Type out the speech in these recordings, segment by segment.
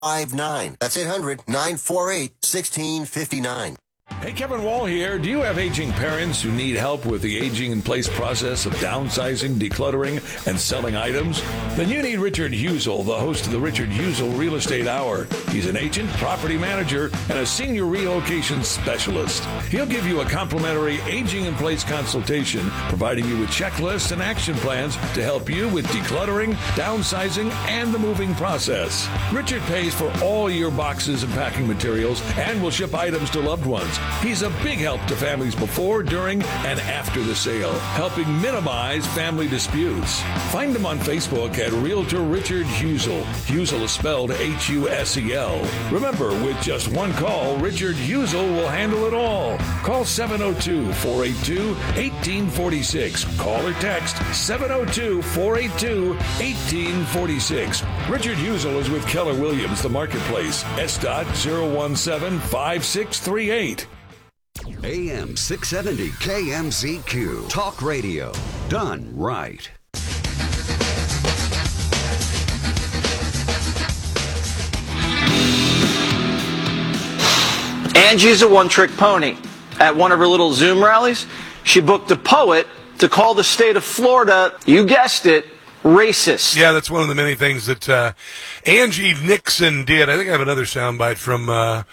That's 800-948-1659. Hey, Kevin Wall here. Do you have aging parents who need help with the aging-in-place process of downsizing, decluttering, and selling items? Then you need Richard Husel, the host of the Richard Husel Real Estate Hour. He's an agent, property manager, and a senior relocation specialist. He'll give you a complimentary aging-in-place consultation, providing you with checklists and action plans to help you with decluttering, downsizing, and the moving process. Richard pays for all your boxes and packing materials and will ship items to loved ones. He's a big help to families before, during, and after the sale, helping minimize family disputes. Find him on Facebook at Realtor Richard Husel. Husel is spelled Husel. Remember, with just one call, Richard Husel will handle it all. Call 702-482-1846. Call or text 702-482-1846. Richard Husel is with Keller Williams, the Marketplace. S.017-5638. AM 670 KMZQ. Talk radio. Done right. Angie's a one-trick pony. At one of her little Zoom rallies, she booked a poet to call the state of Florida, you guessed it, racist. Yeah, that's one of the many things that Angie Nixon did. I think I have another soundbite from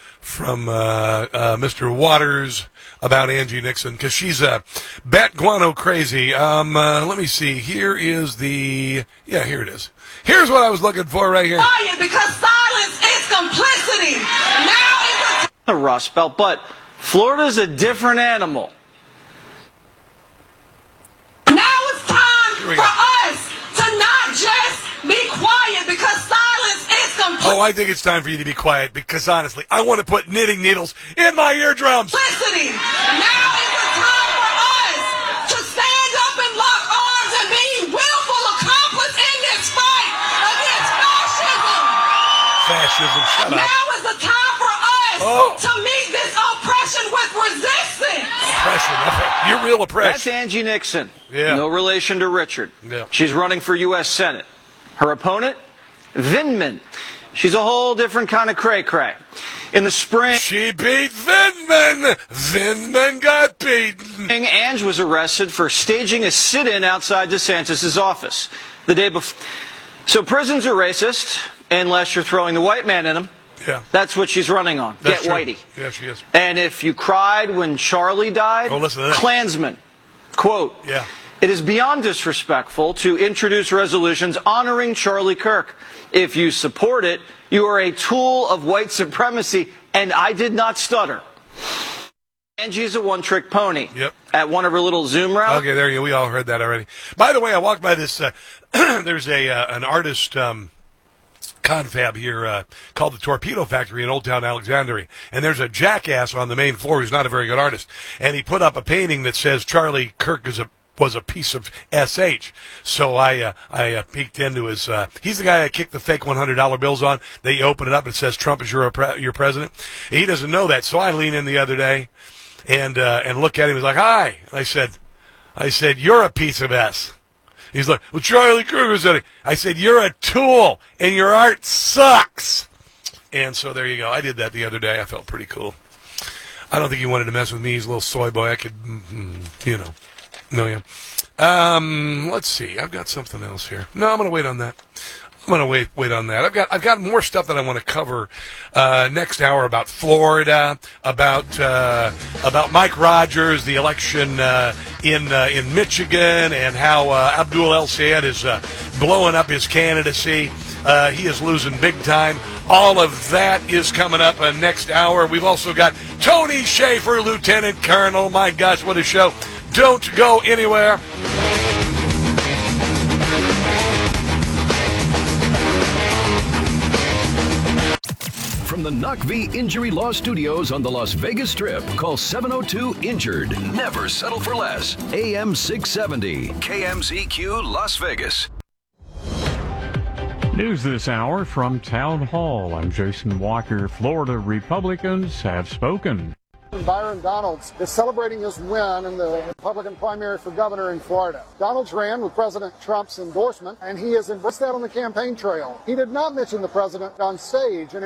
Mr. Waters about Angie Nixon, because she's bat guano crazy. Let me see. Here it is. Here's what I was looking for right here. Because silence is complicity. Now is The Rust Belt, but Florida's a different animal. Now it's time for us to not just be quiet because silence is complicity. Oh, I think it's time for you to be quiet because, honestly, I want to put knitting needles in my eardrums. Now is the time for us to stand up and lock arms and be willful accomplice in this fight against fascism. Fascism, shut up. Now is the time for us to meet this oppression with resistance. Oppression, you're real oppressed. That's Angie Nixon. Yeah. No relation to Richard. Yeah. She's running for U.S. Senate. Her opponent, Vindman. She's a whole different kind of cray-cray. In the spring, she beat Vindman. Vindman got beaten. Ange was arrested for staging a sit-in outside DeSantis' office the day before. So prisons are racist unless you're throwing the white man in them. Yeah. That's what she's running on. That's Get true. whitey. Yeah, she is. And if you cried when Charlie died, listen to that. Klansman, quote, yeah. It is beyond disrespectful to introduce resolutions honoring Charlie Kirk. If you support it, you are a tool of white supremacy, and I did not stutter. Angie's a one-trick pony. Yep. At one of her little Zoom rallies. Okay, there you go. We all heard that already. By the way, I walked by this. There's an artist confab here called the Torpedo Factory in Old Town Alexandria, and there's a jackass on the main floor who's not a very good artist, and he put up a painting that says Charlie Kirk was a piece of SH. So I peeked into his. He's the guy I kicked the fake $100 bills on. They open it up and it says Trump is your president. He doesn't know that, so I lean in the other day and look at him. He's like, "Hi." I said, "You're a piece of S." He's like, "Well, Charlie Kirk said it." I said, "You're a tool, and your art sucks." And so there you go. I did that the other day. I felt pretty cool. I don't think he wanted to mess with me. He's a little soy boy. I could, know him. Let's see. I've got something else here. No, I'm going to wait on that. I'm going to wait on that. I've got more stuff that I want to cover next hour about Florida, about Mike Rogers, the election in Michigan, and how Abdul El Sayed is blowing up his candidacy. He is losing big time. All of that is coming up next hour. We've also got Tony Schaefer, Lieutenant Colonel. My gosh, what a show. Don't go anywhere. From the NOCV Injury Law Studios on the Las Vegas Strip, call 702-INJURED. Never settle for less. AM 670, KMZQ Las Vegas. News this hour from Town Hall. I'm Jason Walker. Florida Republicans have spoken. Byron Donalds is celebrating his win in the Republican primary for governor in Florida. Donalds ran with President Trump's endorsement, and he has embraced that on the campaign trail. He did not mention the president on stage, and